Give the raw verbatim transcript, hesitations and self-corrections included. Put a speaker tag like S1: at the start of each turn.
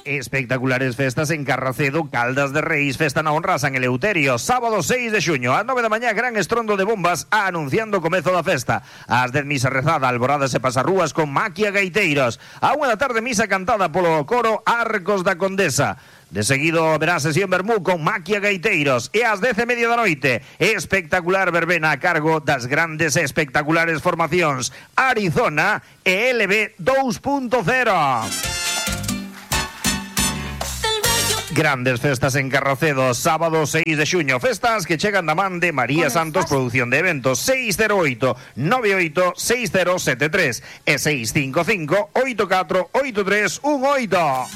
S1: Espectaculares festas en Carracedo, Caldas de Reis, festa na honra a San Eleuterio. Sábado seis de xuño, ás nove da mañá, gran estrondo de bombas anunciando o comezo da festa. Ás dez misa rezada, alboradas e pasarrúas con maquia gaiteiros. A unha da tarde misa cantada polo coro Arcos da Condesa. De seguido verá sesión vermú con maquia gaiteiros. E ás dez e media da noite, espectacular verbena a cargo das grandes e espectaculares formacións Arizona e L B dos punto cero. Grandes festas en Carracedo, sábado seis de xuño. Festas que chegan da man de María Santos, producción de eventos. Seis cero oito, nove oito, seis cero sete tres e seis cinco cinco, oito catro, oito tres un oito.